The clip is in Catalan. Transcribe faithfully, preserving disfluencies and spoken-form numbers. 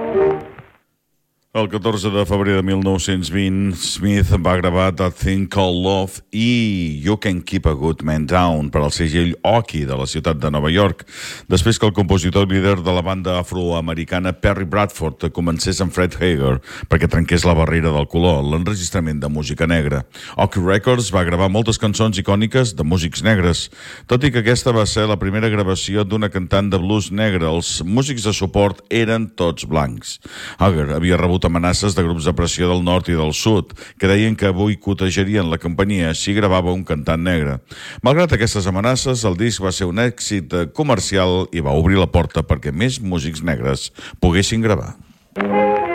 El catorze de febrer de mil nou-cents vint, Smith va gravar That Thing Called Love i You Can Keep a Good Man Down per al segell Oki de la ciutat de Nova York, després que el compositor líder de la banda afroamericana Perry Bradford comencés amb Fred Hager perquè trenqués la barrera del color, l'enregistrament de música negra. Oki Records va gravar moltes cançons icòniques de músics negres, tot i que aquesta va ser la primera gravació d'una cantant de blues negre. Els músics de suport eren tots blancs. Hager havia rebut amenaces de grups de pressió del nord i del sud, que deien que boicotejarien la companyia si gravava un cantant negre. Malgrat aquestes amenaces, el disc va ser un èxit comercial i va obrir la porta perquè més músics negres poguessin gravar.